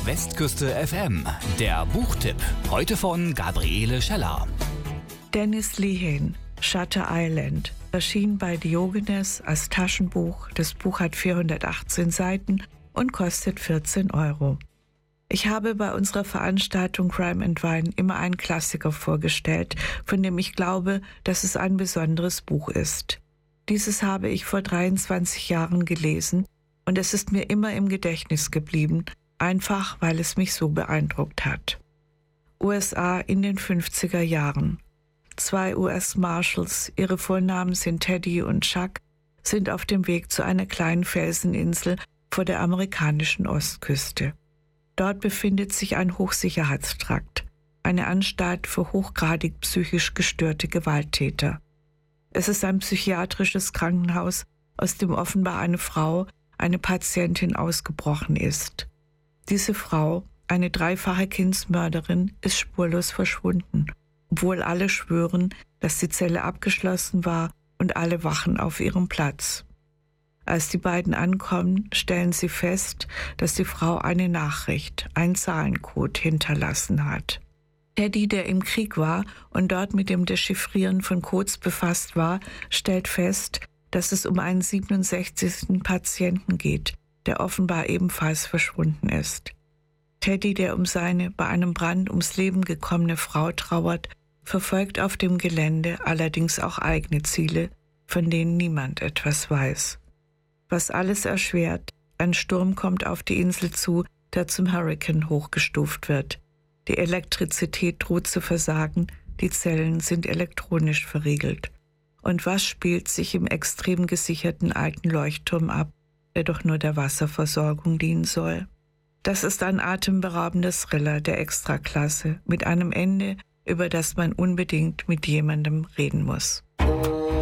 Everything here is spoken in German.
Westküste FM, der Buchtipp. Heute von Gabriele Scheller. Dennis Lehane, Shutter Island, erschien bei Diogenes als Taschenbuch. Das Buch hat 418 Seiten und kostet 14 €. Ich habe bei unserer Veranstaltung Crime and Wine immer einen Klassiker vorgestellt, von dem ich glaube, dass es ein besonderes Buch ist. Dieses habe ich vor 23 Jahren gelesen und es ist mir immer im Gedächtnis geblieben, einfach weil es mich so beeindruckt hat. USA in den 50er Jahren. 2 US-Marshals, ihre Vornamen sind Teddy und Chuck, sind auf dem Weg zu einer kleinen Felseninsel vor der amerikanischen Ostküste. Dort befindet sich ein Hochsicherheitstrakt, eine Anstalt für hochgradig psychisch gestörte Gewalttäter. Es ist ein psychiatrisches Krankenhaus, aus dem offenbar eine Frau, eine Patientin, ausgebrochen ist. Diese Frau, eine 3-fache Kindsmörderin, ist spurlos verschwunden, obwohl alle schwören, dass die Zelle abgeschlossen war und alle wachen auf ihrem Platz. Als die beiden ankommen, stellen sie fest, dass die Frau eine Nachricht, einen Zahlencode hinterlassen hat. Teddy, der im Krieg war und dort mit dem Dechiffrieren von Codes befasst war, stellt fest, dass es um einen 67. Patienten geht, der offenbar ebenfalls verschwunden ist. Teddy, der um seine bei einem Brand ums Leben gekommene Frau trauert, verfolgt auf dem Gelände allerdings auch eigene Ziele, von denen niemand etwas weiß. Was alles erschwert, ein Sturm kommt auf die Insel zu, der zum Hurrikan hochgestuft wird. Die Elektrizität droht zu versagen, die Zellen sind elektronisch verriegelt. Und was spielt sich im extrem gesicherten alten Leuchtturm ab, der doch nur der Wasserversorgung dienen soll? Das ist ein atemberaubender Thriller der Extraklasse mit einem Ende, über das man unbedingt mit jemandem reden muss.